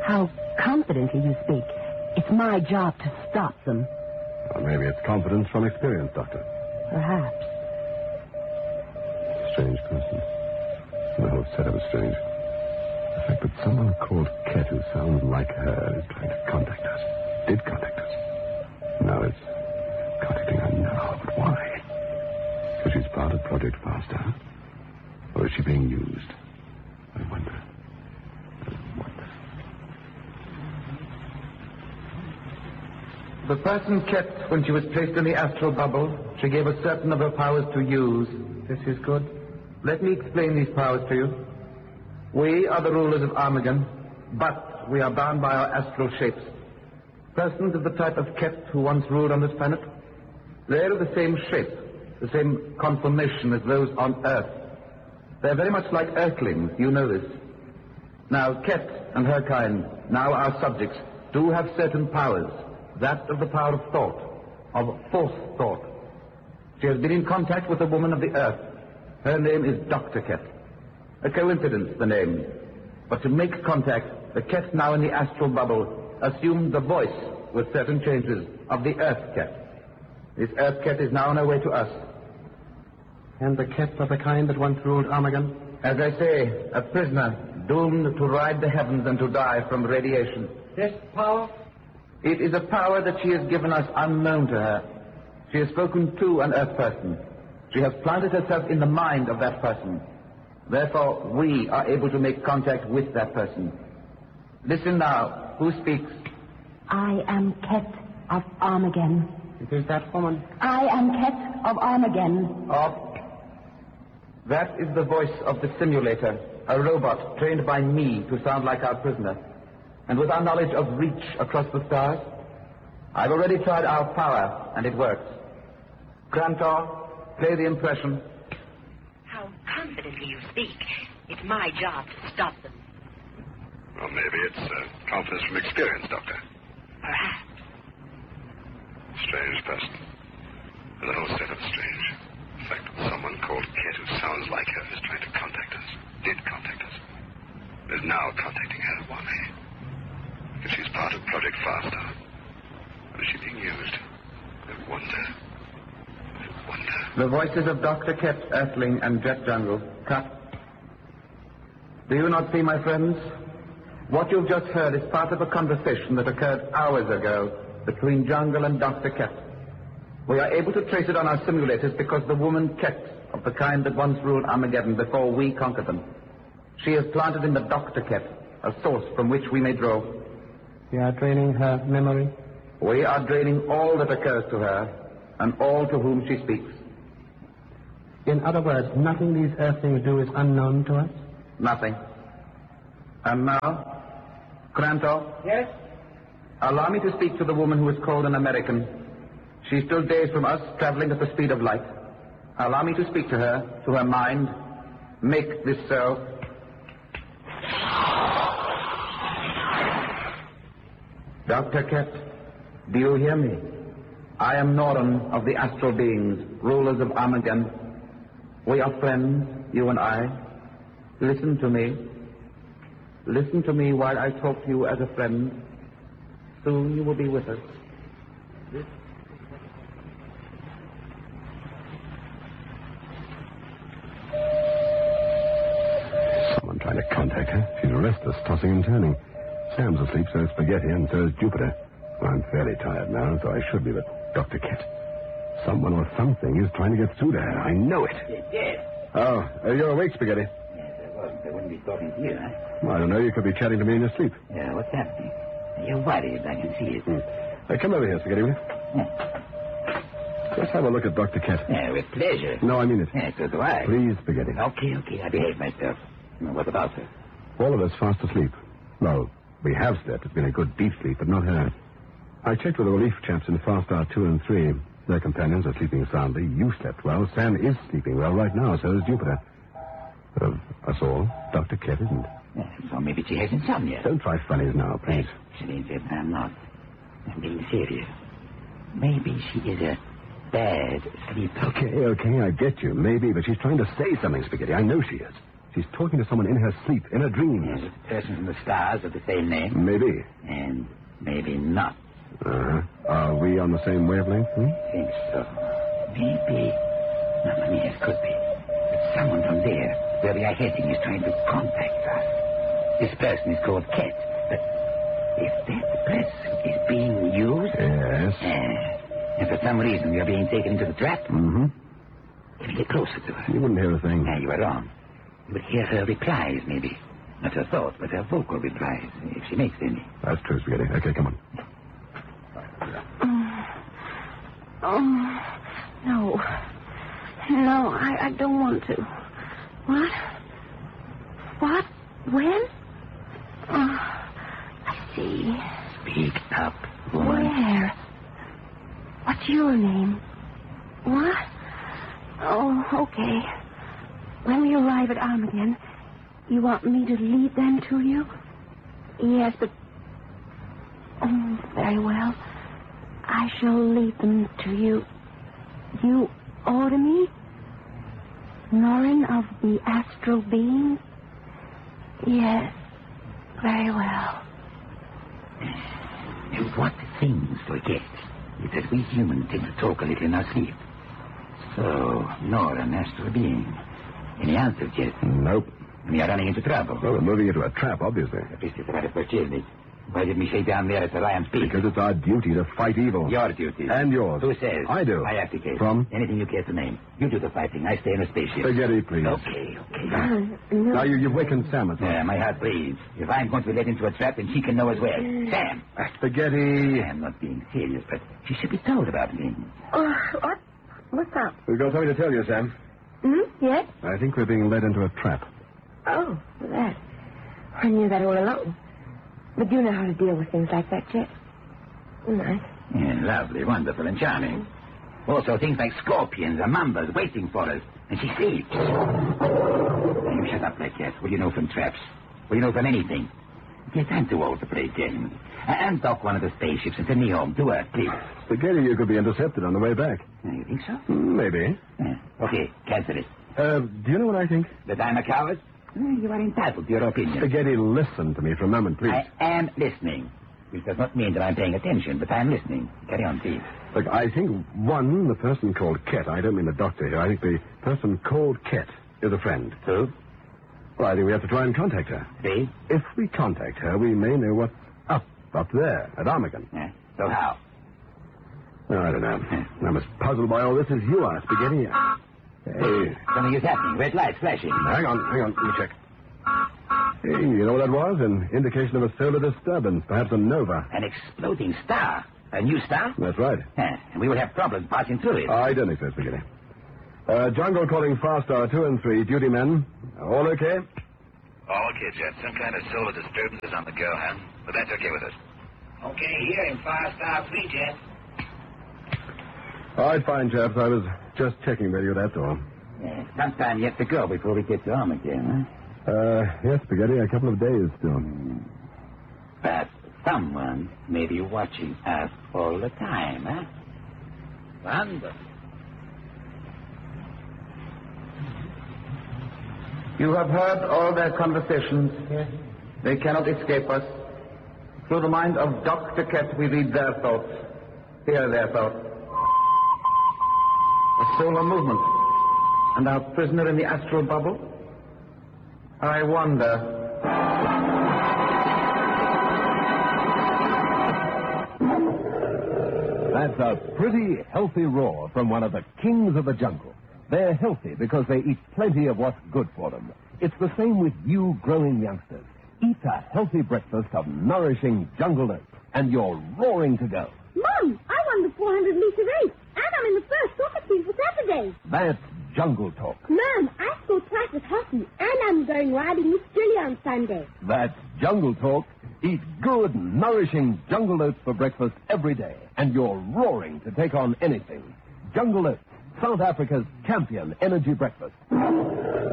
How confidently you speak. It's my job to stop them. Well, maybe it's confidence from experience, Doctor. Perhaps. Strange person. The whole setup is strange. The fact that someone called Ket, who sounds like her, is trying to contact us. Did contact us. Now it's contacting her now. But why? Because she's part of Project Faster? Or is she being used? I wonder. The person Ket, when she was placed in the astral bubble, she gave us certain of her powers to use. This is good. Let me explain these powers to you. We are the rulers of Armageddon, but we are bound by our astral shapes. Persons of the type of Ket who once ruled on this planet, they're of the same shape, the same conformation as those on Earth. They're very much like Earthlings, you know this. Now, Ket and her kind, now our subjects, do have certain powers. That of the power of thought, of force thought. She has been in contact with a woman of the Earth. Her name is Dr. Ket. A coincidence, the name. But to make contact, the Ket now in the astral bubble assumed the voice with certain changes of the Earth Ket. This Earth Ket is now on her way to us. And the Ket of the kind that once ruled Armageddon? As I say, a prisoner doomed to ride the heavens and to die from radiation. This power? It is a power that she has given us unknown to her. She has spoken to an Earth person. She has planted herself in the mind of that person. Therefore, we are able to make contact with that person. Listen now. Who speaks? I am Ket of Armageddon. It is that woman. I am Ket of Armageddon. That is the voice of the simulator, a robot trained by me to sound like our prisoner. And with our knowledge of reach across the stars, I've already tried our power, and it works. Grantor, play the impression. How confidently you speak. It's my job to stop them. Well, maybe it's confidence from experience, Doctor. Perhaps. Strange person. The whole setup is strange. The fact that someone called Ket who sounds like her is trying to contact us. Did contact us. Is now contacting her. Why? If she's part of Project Faster, or is she being used? I wonder. The voices of Dr. Ket, Earthling, and Jet Jungle. Cut. Do you not see, my friends? What you've just heard is part of a conversation that occurred hours ago between Jungle and Dr. Ket. We are able to trace it on our simulators because the woman Ket, of the kind that once ruled Armageddon before we conquered them, she is planted in the Dr. Ket, a source from which we may draw. You are draining her memory? We are draining all that occurs to her and all to whom she speaks. In other words, nothing these Earthlings do is unknown to us? Nothing. And now, Grantor? Yes? Allow me to speak to the woman who is called an American. She's still days from us, traveling at the speed of light. Allow me to speak to her mind. Make this so. Dr. Ket, do you hear me? I am Noran of the astral beings, rulers of Armageddon. We are friends, you and I. Listen to me. Listen to me while I talk to you as a friend. Soon you will be with us. Someone trying to contact her. She's restless, tossing and turning. Sam's asleep, so is Spaghetti, and so is Jupiter. Well, I'm fairly tired now, so I should be with Dr. Ket. Someone or something is trying to get through to her. I know it. Yes. Oh, you're awake, Spaghetti? Yes, I wouldn't be talking to you, huh? Well, I don't know. You could be chatting to me in your sleep. Yeah, what's happening? You're worried, I can see it. Come over here, Spaghetti, will you? Yeah. Let's have a look at Dr. Ket. Yeah, with pleasure. No, I mean it. Yeah, so do I. Please, Spaghetti. Okay, I behave myself. What about her? All of us fast asleep. Well, we have slept. It's been a good deep sleep, but not her. I checked with the relief chaps in Fast Star 2 and 3. Their companions are sleeping soundly. You slept well. Sam is sleeping well right now, so is Jupiter. But of us all, Dr. Ket isn't. Yeah, so maybe she has insomnia. Don't try funnies now, please. Excellent, I'm not. I'm being serious. Maybe she is a bad sleeper. Okay, I get you. Maybe, but she's trying to say something, Spaghetti. I know she is. She's talking to someone in her sleep, in her dreams. Yes, a person from the stars of the same name. Maybe. And maybe not. Uh-huh. Are we on the same wavelength? I think so. Maybe. No, yes, could be. But someone from there, where we are heading, is trying to contact us. This person is called Ket. But if that person is being used... Yes. And for some reason we are being taken into the trap... Mm-hmm. If we get closer to her... You wouldn't hear a thing. You are wrong. You would hear her replies, maybe. Not her thoughts, but her vocal replies, if she makes any. That's true, Spaghetti. Okay, come on. Oh, no. No, I don't want to. What? What? When? Oh, I see. Speak up, woman. Where? What's your name? What? Oh, okay. When we arrive at Armageddon, you want me to lead them to you? Yes, but... Oh, very well. I shall lead them to you. You order me? Norrin of the astral being? Yes, very well. And what things forget is that we humans tend to talk a little in our sleep. So, Norrin, astral being. Any answers yet? Nope. We are running into trouble. Well, we're moving into a trap, obviously. At least it's about to purchase me. Why didn't we say down there at the Lion Peak? Because it's our duty to fight evil. Your duty. And yours. Who says? I do. I abdicate. From? Anything you care to name. You do the fighting. I stay in a spaceship. Spaghetti, please. Okay. Now, you've wakened Sam at all. Yeah, my heart bleeds. If I'm going to be led into a trap, then she can know as well. Sam! Spaghetti. I'm not being serious, but she should be told about things. What? What's up? We've got something to tell you, Sam. Yes? I think we're being led into a trap. Oh, that. I knew that all along. But you know how to deal with things like that, Jet. Nice. Yeah, lovely, wonderful, and charming. Also, things like scorpions or mambas waiting for us. And she sleeps. Now, you shut up like that. What do you know from traps? What do you know from anything? Yes, I'm too old to play games. And dock one of the spaceships and send me home to Earth, please. Spaghetti, you could be intercepted on the way back. You think so? Maybe. Okay, cancel it. Do you know what I think? That I'm a coward? You are entitled to your opinion. Spaghetti, listen to me for a moment, please. I am listening. Which does not mean that I'm paying attention, but I'm listening. Carry on, please. Look, I think, one, the person called Ket, I don't mean the doctor here, I think the person called Ket is a friend. So? Well, I think we have to try and contact her. See? If we contact her, we may know what's up there, at Armageddon. So how? No, I don't know. I'm as puzzled by all this as you are, Spaghetti. Hey. Something is happening. Red lights flashing. Hang on. Let me check. Hey, you know what that was? An indication of a solar disturbance, perhaps a nova. An exploding star. A new star? That's right. And we will have problems passing through it. I don't think so, Spaghetti. Jungle calling Far Star 2 and 3. Duty men. All okay? All okay, Jet. Some kind of solar disturbance is on the go, huh? But that's okay with us. Okay, here in 5 Star 3, Jet. All right, fine, chaps. I was just checking with you, that's all. Some time yet to go before we get to Armageddon, huh? Yes, Spaghetti, a couple of days still. But someone may be watching us all the time, huh? Wonderful. You have heard all their conversations. They cannot escape us. Through the mind of Dr. Ket, we read their thoughts, hear their thoughts. A solar movement. And our prisoner in the astral bubble? I wonder. That's a pretty healthy roar from one of the kings of the jungle. They're healthy because they eat plenty of what's good for them. It's the same with you growing youngsters. Eat a healthy breakfast of nourishing jungle oats, and you're roaring to go. Mom, I won the 400-meter race, and I'm in the first soccer team for Saturday. That's Jungle Talk. Mom, I scored twice at hockey, and I'm going riding with Julie on Sunday. That's Jungle Talk. Eat good, nourishing jungle oats for breakfast every day, and you're roaring to take on anything. Jungle Oats, South Africa's champion energy breakfast.